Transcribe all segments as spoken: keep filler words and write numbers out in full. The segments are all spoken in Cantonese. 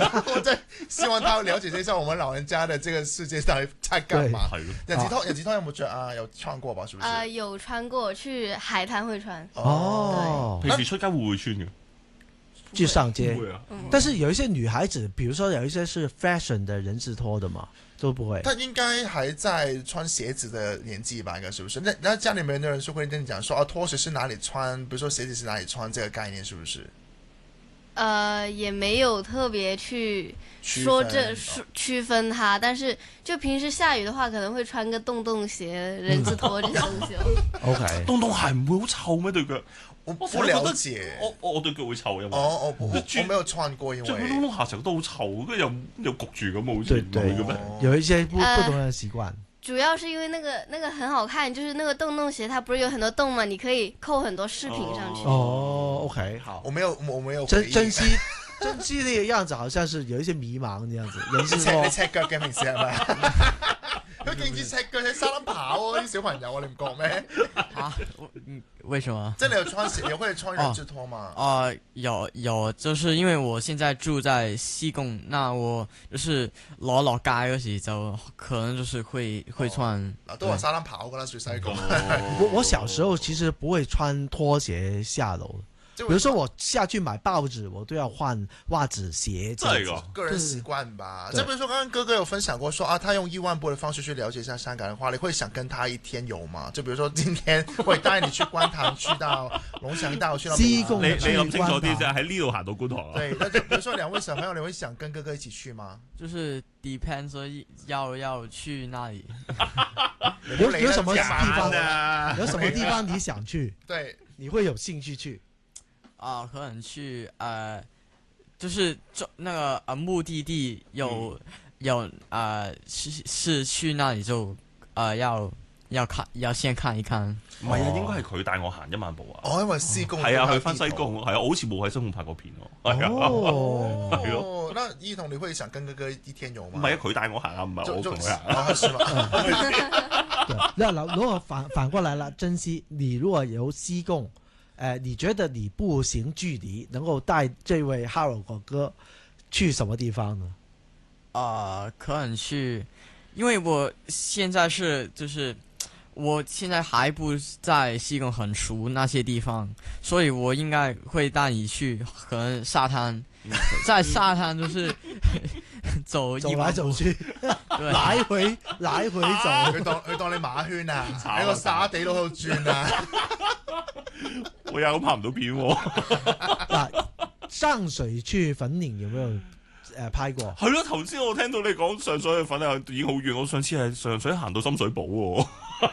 我真希望他了解一下我們老人家的這個世界到底在幹嘛。人字拖，人字拖有冇着啊？有穿過吧？是不是？ 呃，有穿過，去海灘會穿。 哦， 平時出街會唔會穿嘅？ 去上街， 會啊。 但是有一些女孩子，比如說有一些是 fashion 的人字拖的嘛，都不會。 他應該還在穿鞋子的年紀吧？應該是不是？那那家裏面的人是會跟你講說，啊，拖鞋是哪裡穿？比如說鞋子是哪裡穿？這個概念是不是？ 呃，也沒有特別去說這區分它，但是就平時下雨的話，可能會穿個洞洞鞋、人字拖這些東西。 OK， 洞洞鞋唔會好臭咩對腳？ 我不了解， 我我我對腳會臭嘅嘛。 哦哦，我我沒有穿過，因為着洞洞鞋成日都好臭，跟住又又焗住咁，好似對對嘅咩？ 有一些不不同的習慣。 主要是因為那個那個很好看，就是那個洞洞鞋，它不是有很多洞嘛，你可以扣很多飾品上去。 哦 ，OK，好， 我沒有我沒有珍珍惜珍惜那個樣子，好像是有一些迷茫這樣子。人字拖， 你赤腳嘅平時係咪？佢勁似赤腳喺沙灘跑喎，啲小朋友啊，你唔覺咩？ 啊，嗯，為什麼？ 真的有穿鞋，你會穿人字拖嗎？ 啊、呃，有有，就是因為我現在住在西貢，那我就是攞落街嗰時就可能就是會會穿。 嗱、哦，都話沙灘跑噶啦，住西貢。 我我小時候其實不會穿拖鞋下樓。比如說我下去買報紙，我都要換襪子、鞋子。 這個個人習慣吧。就比如說剛剛哥哥有分享過說，說啊，他用億萬步的方式去了解一下香港的話，你會想跟他一天遊嗎？就比如說今天會帶你去觀塘，去到龍翔道，去到西貢。 你你諗清楚啲啫，喺呢度行到觀塘啊。 對，那就比如說兩位小朋友，你會想跟哥哥一起去嗎？ 就是 depends 說要要去那裡。 有有什麼地方啊？ 有什麼地方你想去？ 對， 你會有興趣去？ 啊，可能去呃，就是就那個呃目的地有、嗯、有呃是是去那裡就呃要要看要先看一看。 唔係啊，應該係佢帶我行一萬步啊。 哦，因為西貢係啊，去翻西貢係啊，我好似冇喺西貢拍過片喎。係啊， 哦， 係咯。 那依彤你會想跟哥哥一天遊嗎？ 唔係啊，佢帶我行啊，唔係我同佢行。 哦，是嗎？ 那如果反反過來了，珍惜你如果由西貢。呃，你覺得你步行距離能夠帶這位 Harold 哥哥去什麼地方呢？ 啊、呃，可能去，因為我現在是就是我現在還不在西貢很熟那些地方，所以我應該會帶你去可能沙灘，在沙灘就是走走來走去， 對， 來回來回走， 佢當佢當你馬圈啊，喺個沙地度喺度轉啊。 我又拍唔到片喎。 嗱，上水去粉嶺有冇有誒拍過？ 係咯，頭先我聽到你講上水去粉嶺已經好遠，我上次係上水行到深水埗喎。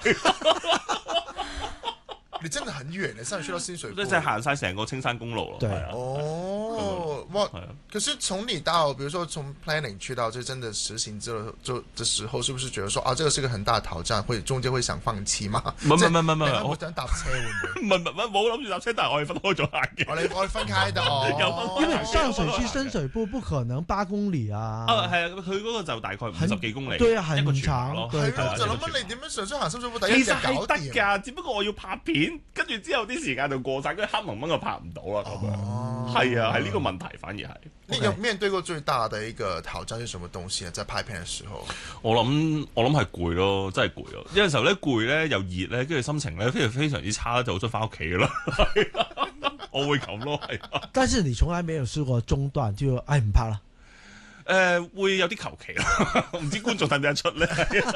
你真的很遠咧，上去到深水埗， 即係行晒成個青山公路咯。 對， 哦，哇！可是從你到，比如說從 planning 去到，就真的實行之後，就的時候，是不是覺得說啊，這個是個很大的挑戰，會中間會想放棄嗎？ 唔係唔係唔係， 我想搭車會唔會？ 唔係唔係，冇諗住搭車，但係我哋分開咗行嘅。 我哋我哋分開的哦， 因為上水去深水埗不可能八公里啊。 啊，係啊，佢嗰個就大概五十幾公里， 對啊， 一個很長咯。 係咯，就諗緊你點樣上水行深水埗第一日搞得㗎，只不過我要拍片，跟住之後啲時間就過晒，跟住黑蒙蒙就拍唔到啦咁樣。係啊，係呢個問題反而係。 你有面對過最大的一個挑戰是什麼東西啊？在拍片嘅時候， 我諗我諗係攰咯，真係攰咯。有陣時候咧攰咧又熱咧，跟住心情咧非常非常之差，就好想翻屋企噶啦。我會咁咯，係。 但是你從來沒有試過中斷，就唉唔拍啦。 誒、呃，會有啲求其啦，唔知觀眾睇唔睇得出咧。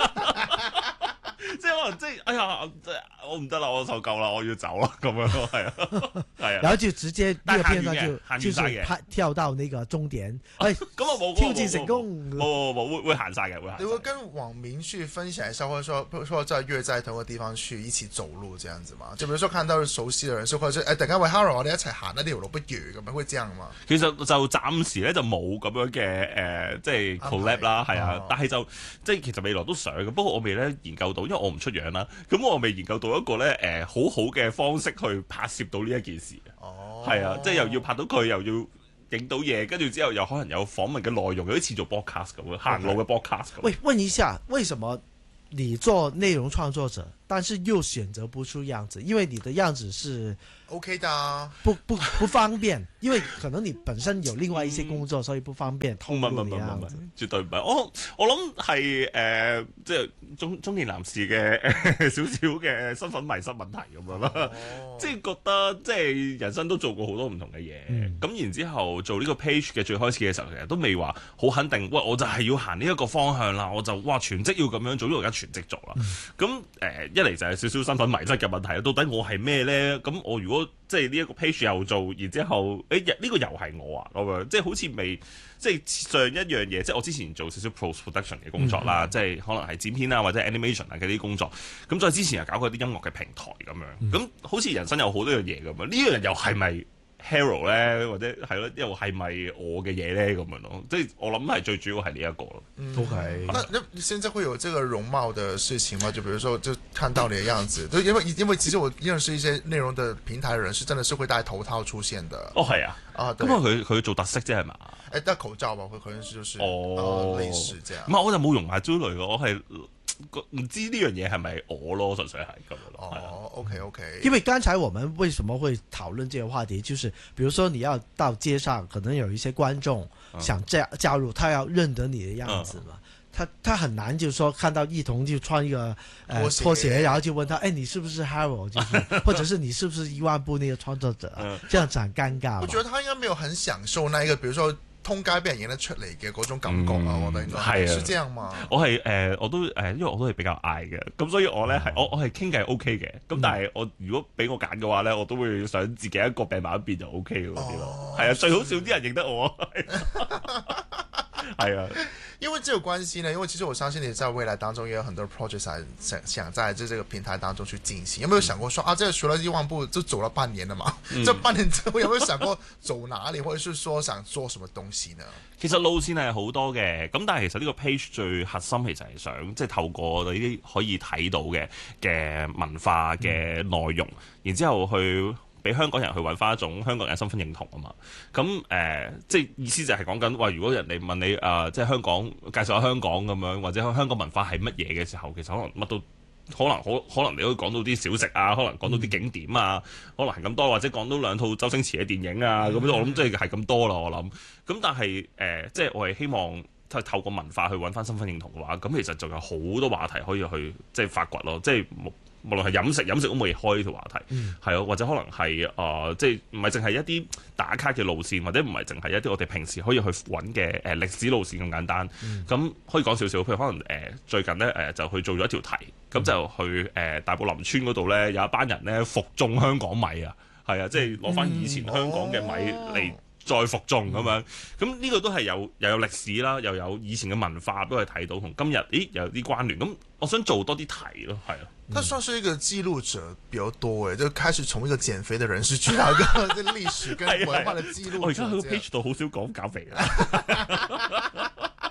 即係可能即係，哎呀，即係我唔得啦，我受夠啦，我要走啦，咁樣咯，係啊，係啊。 然後就直接呢個片段就就是拍跳到呢個終點，哎， 咁啊冇挑戰成功， 冇冇冇會會行晒嘅，會行。 你會跟網民去分享一下，或者說，或者說在約在同個地方去一起走路，這樣子嘛？就比如說看到熟悉的人，或者誒，突然間喂 Harold，我哋一齊行呢條路不如咁樣，會這樣嘛？ 其實就暫時咧就冇咁樣嘅誒、呃，即係 collab 啦，係啊，但係就即係其實未來都想嘅，不過我未咧研究到，因為我唔出樣啦。咁我未研究到一個咧誒、呃、好好嘅方式去拍攝到呢一件事。哦，係啊，即係又要拍到佢，又要影到嘢，跟住之後又可能有訪問嘅內容，有啲似做 podcast 咁嘅行路嘅 podcast 咁。 喂，問一下，為什麼你做內容創作者， 但是又選擇不出樣子，因為你的樣子是 OK 的啊， 不不不方便，因為可能你本身有另外一些工作，嗯、所以不方便透露你樣子。 絕對唔係，我我諗係誒，即係中中年男士嘅少少嘅身份迷失問題咁樣啦。哦、即係覺得即係人生都做過好多唔同嘅嘢，咁、嗯、然之後做呢個 page 嘅最開始嘅時候，其實都未話好肯定，喂，我就係要行呢一個方向啦，我就哇全職要咁樣做，因為而家全職做啦。咁誒、嗯呃、一嚟就係少少身份迷失嘅問題，到底我係咩咧？咁我如果即係呢一個 page 又做，然之後誒呢、欸呢個又係我啊咁樣，即係好似未即係上一樣嘢，即係我之前做少少 post production 嘅工作啦，嗯、即係可能係剪片啊或者 animation 啊嘅啲工作，咁再之前又搞過啲音樂嘅平台咁樣，咁、嗯、好似人生有好多樣嘢咁樣，呢樣又係咪 hero 咧，或者係咯，又係咪我嘅嘢咧咁樣咯？即係我諗係最主要係呢一個咯。 嗯、OK， 那那現在會有這個容貌的事情嗎？就比如說，就看到你的樣子，就因為因為其實我認識一些內容的平台人，是真的是會戴頭套出現的。 哦，係啊，啊，咁佢佢做特色啫係嘛？誒， 戴口罩吧，佢可能就是哦、呃，類似這樣。 唔係，我就冇容埋焦慮嘅，我係。唔知呢樣嘢係咪我咯，純粹係咁樣咯。 哦 ，OK OK。 因為剛才我們為什麼會討論這個話題，就是比如說你要到街上，可能有一些觀眾想加加入，他要認得你的樣子嘛，嗯、他他很難，就是說看到一彤就穿一個呃拖鞋，拖鞋然後就問他，哎，你是不是 Harold？ 就是或者是你是不是一萬步那個創作者？嗯、這樣子很尷尬。我覺得他應該沒有很享受那一個，比如說。通街俾人影得出嚟嘅嗰種感覺啊，嗯、我覺得應該係啊，係這樣嘛。 我係誒、呃，我都誒、呃，因為我都係比較嗌嘅，咁所以我咧係、嗯、我我係傾偈 O K 嘅，咁但係我如果俾我揀嘅話咧，我都會想自己一個病埋一邊就 O K 嗰啲咯。係啊，最好少啲人認得我。係啊， 因為這個關係呢，因為其實我相信你在未來當中也有很多 project 想想在這這個平台當中去進行。有沒有想過說、嗯、啊，這個除了一萬步就走了半年了嘛？嗯、這半年之後有沒有想過走哪裏，或者是說想做什麼東西呢？ 其實路線係好多嘅，咁但係其實呢個 page 最核心其實係想即係透過呢啲可以睇到嘅嘅文化嘅內容，嗯、然之後去。俾香港人去揾翻一種香港人身份認同啊嘛，咁誒、呃，即係意思就係講緊話，如果人哋問你誒、呃，即係香港介紹下香港咁樣，或者香港文化係乜嘢嘅時候，其實可能乜都可能可可能你可以講到啲小食啊，可能講到啲景點啊，嗯、可能係咁多，或者講到兩套周星馳嘅電影啊，咁、嗯、我諗即係係咁多啦，我諗。咁但係誒、呃，即係我係希望透過文化去揾翻身份認同嘅話，咁其實就有好多話題可以去即係發掘咯，即係。無論係飲食，飲食都可以開呢條話題，係咯、嗯，或者可能係啊、呃，即係唔係淨係一啲打卡嘅路線，或者唔係淨係一啲我哋平時可以去揾嘅誒歷史路線咁簡單。咁、嗯、可以講少少，譬如可能誒、呃、最近咧誒、呃、就去做咗一條題，咁、嗯、就去誒、呃、大埔林村嗰度咧有一班人咧服種香港米啊，係啊，即係攞翻以前香港嘅米嚟。嗯哦再服眾咁樣，咁呢個都係有又有歷史啦，又有以前嘅文化都係睇到，同今日咦有啲關聯。咁我想做多啲題咯，係啊。 他算是一個記錄者比較多誒，就開始從一個減肥的人士去到一個歷史跟文化的記錄者。 我而家喺個 page 度好少講減肥啦。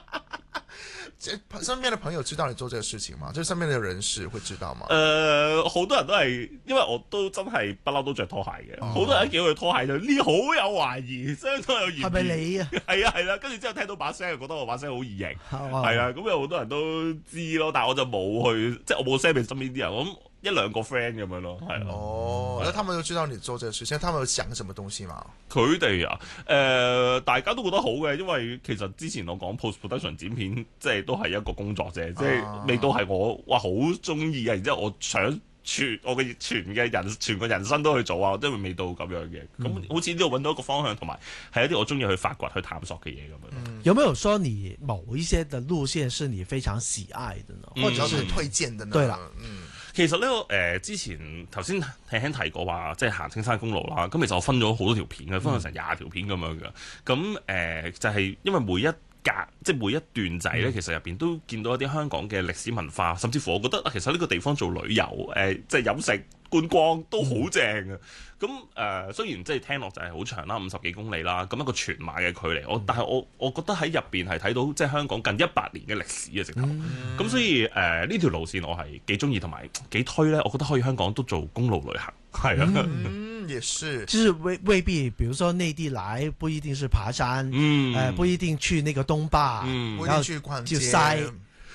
身邊的朋友知道你做這個事情嗎？就身邊的人士會知道嗎？ 誒、呃，好多人都係，因為我都真係不嬲都着拖鞋嘅，好、哦、多人一見到佢拖鞋就呢好有懷疑，相當有疑。係咪你啊？ 係啊係啦，跟住之後聽到把聲，又覺得我把聲好易認，係啊，咁有好多人都知咯，但係我就冇去，即係我冇 send 俾身邊啲人，咁一兩個 friend 咁樣咯，係啊。 哦，那、嗯、他們都知道你做這個事情，他們有講什麼東西嗎？ 佢哋啊，誒、呃，大家都覺得好嘅，因為其實之前我講 post production 剪片，即係都係一個工作啫，即係未到係我哇好中意啊，然之後我想全我嘅全嘅人全個人生都去做啊，即係未到咁樣嘅。咁、嗯、好似呢度揾到一個方向，同埋係一啲我中意去發掘、去探索嘅嘢咁樣。嗯、 有沒有說你某一些嘅路線是你非常喜愛的呢？ 或者是推薦的呢？ 對啦， 嗯。 其實呢，誒、呃、之前頭先輕輕提過話，即係行青山公路啦。咁其實我分咗好多條片嘅，分咗成廿條片咁樣嘅。咁誒、呃、就係、是、因為每一格，即係每一段仔咧，其實入邊都見到一啲香港嘅歷史文化，甚至乎我覺得其實呢個地方做旅遊，誒、呃、即係飲食觀光都好正嘅。咁誒、呃、雖然即係聽落就係好長啦，五十幾公里啦，咁一個全馬嘅距離，我但係我我覺得喺入邊係睇到即係香港近一百年嘅歷史嘅直頭。咁、嗯、所以誒呢、呃、條路線我係幾中意同埋幾推咧，我覺得可以香港都做公路旅行，係啊。 嗯，也是， 就是未未必，比如說內地來不一定是爬山，嗯，誒、呃、不一定去那個東壩， 嗯，不一定去逛街。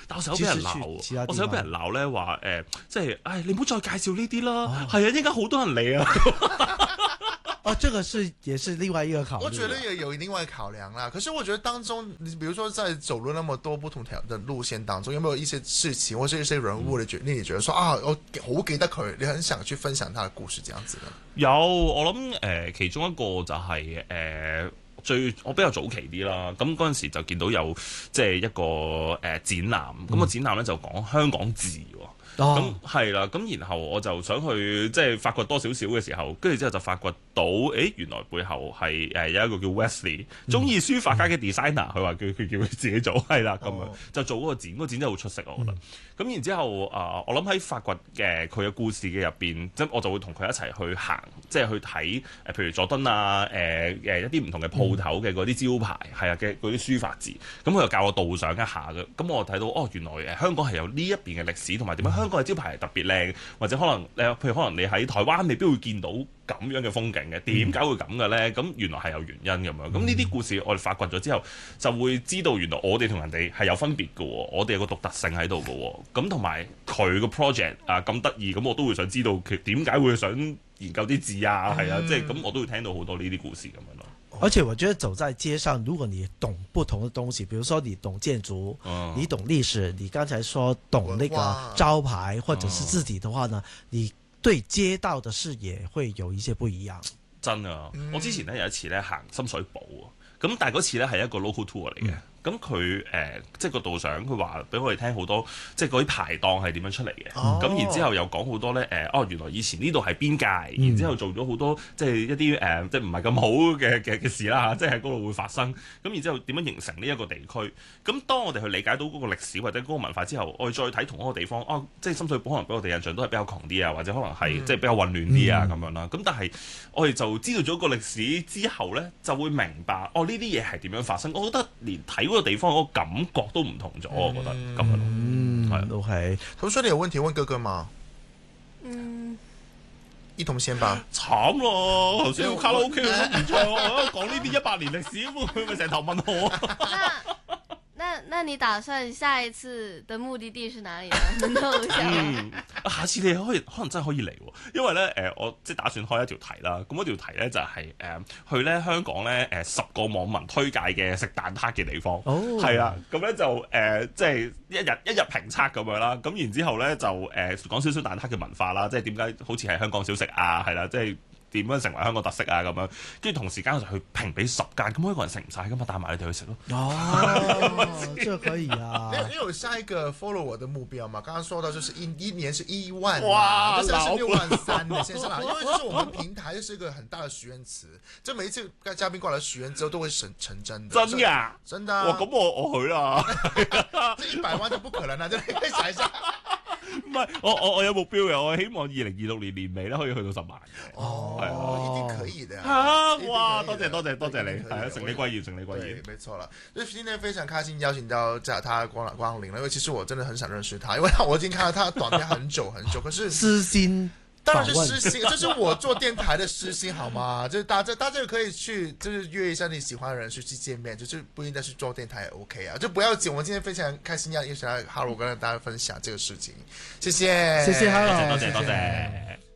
但我成日都俾人鬧，我成日都俾人鬧咧話誒，即係唉，你唔好再介紹呢啲啦，係啊，應該好多人嚟啊。 哦，這個是也是另外一個考慮。 我覺得也有另外考量啦。可是我覺得當中，你比如說在走了那麼多不同條的路線當中，有沒有一些事情或者一些人物，你覺令你覺得說啊，我好記得佢，你很想去分享他的故事，這樣子呢？ 有，我諗誒、呃，其中一個就係、是、誒、呃、最我比較早期啲啦。咁嗰陣時就見到有即係一個誒、呃、展覽，咁、嗯、個展覽咧就講香港字喎。咁係啦，咁然後我就想去即係發掘多少少嘅時候，跟住之後就發掘到，誒原來背後係誒有一個叫 Wesley 中意書法家嘅 designer，佢話叫佢叫佢自己做，係啦咁樣就做嗰個展，嗰個展真係好出色，我覺得。咁、嗯、然之後啊、呃，我諗喺發掘嘅佢嘅故事嘅入邊，即我就會同佢一齊去行，即係去睇誒，譬如佐敦啊，誒、呃、誒一啲唔同嘅鋪頭嘅嗰啲招牌，係啊嘅嗰啲書法字，咁佢又教我導賞一下嘅，咁我睇到哦，原來誒香港係有呢一邊嘅歷史，同埋點樣香港嘅招牌係特別靚，或者可能誒，譬如可能你喺台灣未必會見到咁樣嘅風景嘅，點解會咁嘅咧？咁原來係有原因咁樣。咁呢啲故事我哋發掘咗之後，就會知道原來我哋同人哋係有分別嘅，我哋有個獨特性喺度嘅。咁同埋佢個 project 啊咁得意，咁我都會想知道佢點解會想研究啲字啊，係啊，即係咁我都會聽到好多呢啲故事咁樣咯。 而且我覺得走在街上，如果你懂不同的東西，比如說你懂建築，嗯、你懂歷史，你剛才說懂那個招牌或者是字體的話呢，嗯、你對街道的視野會有一些不一樣。 真啊！嗯、我之前咧有一次咧行深水埗，咁但係嗰次咧係一個 local tour 嚟嘅。嗯咁佢誒即係個導賞，佢話俾我哋聽好多，即係嗰啲排檔係點樣出嚟嘅。咁、哦、然之後又講好多咧誒，哦原來以前呢度係邊界，嗯、然之後做咗好多即係一啲誒、呃、即係唔係咁好嘅嘅嘅事啦嚇，即係喺嗰度會發生。咁然之後點樣形成呢一個地區？咁當我哋去理解到嗰個歷史或者嗰個文化之後，我哋再睇同一個地方，哦即係深水埗可能俾我哋印象都係比較窮啲啊，或者可能係、嗯、即係比較混亂啲啊咁樣啦。咁但係我哋就知道咗個歷史之後咧，就會明白哦呢啲嘢係點樣發生。我覺得連睇嗰個地方嗰個感覺都唔同咗，我覺得咁樣咯。 嗯，係都係。咁所以你有問題問哥哥嗎？嗯，一同先吧。 慘咯，頭先個卡拉 OK 佢都唔唱，我喺度講呢啲一百年歷史，佢咪成頭問我啊。 那那你打算下一次的目的地是哪裡呢？能透一下？嗯， 下次你可以可能真係可以嚟，因為咧誒、呃，我即係打算開一條題啦。咁嗰條題咧就係、是、誒、呃、去咧香港咧誒十個網民推介嘅食蛋撻嘅地方。哦，係啊，咁咧就誒、呃、即係一日一日評測咁樣啦。咁然之後咧就誒、呃、講少少蛋撻嘅文化啦，即係點解好似係香港小食啊，係啦，即係。點樣成為香港特色啊？咁樣，跟住同時間我就去評俾十間，咁每一個人食唔晒噶嘛，帶埋你哋去食咯。 哦，這可以啊！ 因為有下一個 follow 我的目標嘛，剛剛說到就是一一年是一萬， 哇， 現在是六萬三的線上啦。因為就是我們平台就是一個很大的許願池，就每一次嘉賓過來許願之後都會成成真的。 真㗎？ 真的。 哇，咁我我去啦。 這一百萬就不可能啦，真係可以想一下。 唔係，我我我有目標嘅，我希望二零二六年年尾咧可以去到十萬。 哦，係啊，一定可以的。 嚇！哇，多謝多謝多謝你，係啊，承你貴言，承你貴言。 沒錯啦，所以今天非常開心邀請到在他光光臨了，因為其實我真的很想認識他，因為我已經看到他短片很久很久，可是私心。 當然是私心，這是我做電台的私心，好嗎？就是大家，大家可以去，就是約一下你喜歡的人去去見面，就是不應該是做電台也 OK 啊，就不要緊。我們今天非常開心要邀請到 Harold 跟大家分享這個事情，謝謝， 謝謝 Harold， 多謝多謝。